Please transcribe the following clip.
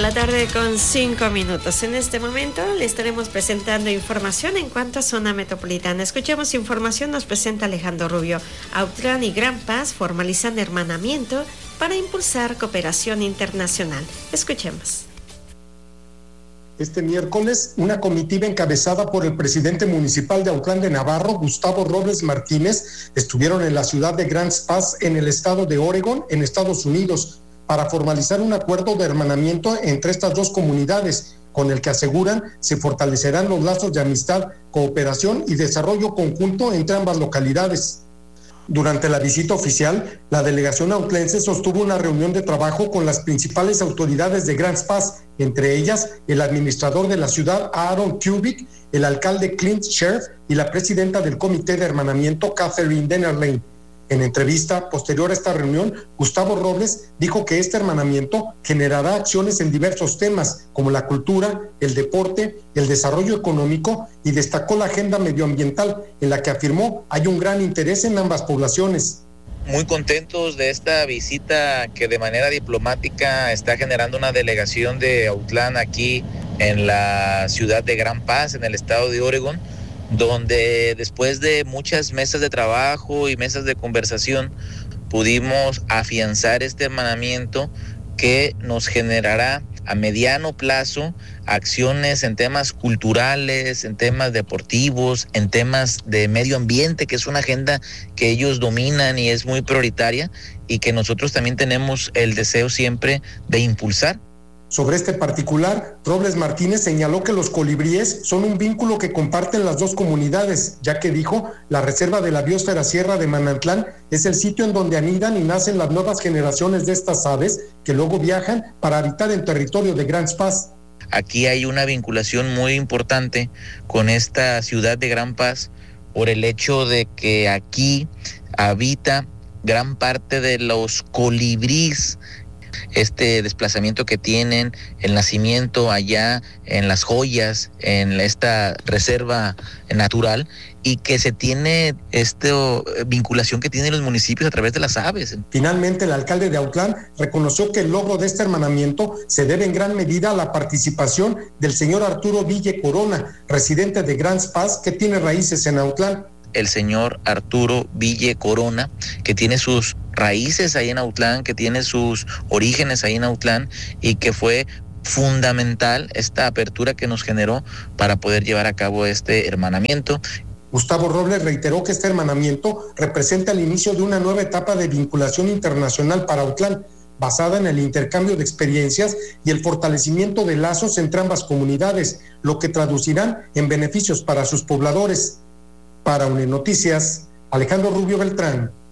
la tarde con 5 minutos. En este momento le estaremos presentando información en cuanto a zona metropolitana. Escuchemos información, nos presenta Alejandro Rubio. Autlán y Gran Paz formalizan hermanamiento para impulsar cooperación internacional. Escuchemos. Este miércoles, una comitiva encabezada por el presidente municipal de Autlán de Navarro, Gustavo Robles Martínez, estuvieron en la ciudad de Grand Pass, en el estado de Oregon, en Estados Unidos, para formalizar un acuerdo de hermanamiento entre estas dos comunidades, con el que aseguran se fortalecerán los lazos de amistad, cooperación y desarrollo conjunto entre ambas localidades. Durante la visita oficial, la delegación autlense sostuvo una reunión de trabajo con las principales autoridades de Grand Pass, entre ellas el administrador de la ciudad, Aaron Kubik, el alcalde Clint Scherf y la presidenta del comité de hermanamiento, Catherine Dennerlein. En entrevista posterior a esta reunión, Gustavo Robles dijo que este hermanamiento generará acciones en diversos temas, como la cultura, el deporte, el desarrollo económico, y destacó la agenda medioambiental, en la que afirmó hay un gran interés en ambas poblaciones. Muy contentos de esta visita que de manera diplomática está generando una delegación de Autlán aquí en la ciudad de Grand Pass, en el estado de Oregon, donde después de muchas mesas de trabajo y mesas de conversación pudimos afianzar este hermanamiento que nos generará a mediano plazo acciones en temas culturales, en temas deportivos, en temas de medio ambiente, que es una agenda que ellos dominan y es muy prioritaria y que nosotros también tenemos el deseo siempre de impulsar. Sobre este particular, Robles Martínez señaló que los colibríes son un vínculo que comparten las dos comunidades, ya que dijo, la reserva de la biosfera Sierra de Manantlán es el sitio en donde anidan y nacen las nuevas generaciones de estas aves que luego viajan para habitar en territorio de Grand Pass. Aquí hay una vinculación muy importante con esta ciudad de Grand Pass por el hecho de que aquí habita gran parte de los colibríes. Este desplazamiento que tienen, el nacimiento allá en Las Joyas, en esta reserva natural, y que se tiene esta vinculación que tienen los municipios a través de las aves. Finalmente, el alcalde de Autlán reconoció que el logro de este hermanamiento se debe en gran medida a la participación del señor Arturo Ville Corona, residente de Grand Pass, que tiene raíces en Autlán. El señor Arturo Ville Corona, que tiene sus raíces ahí en Autlán, que tiene sus orígenes ahí en Autlán y que fue fundamental esta apertura que nos generó para poder llevar a cabo este hermanamiento. Gustavo Robles reiteró que este hermanamiento representa el inicio de una nueva etapa de vinculación internacional para Autlán, basada en el intercambio de experiencias y el fortalecimiento de lazos entre ambas comunidades, lo que traducirán en beneficios para sus pobladores. Para UNE Noticias, Alejandro Rubio Beltrán.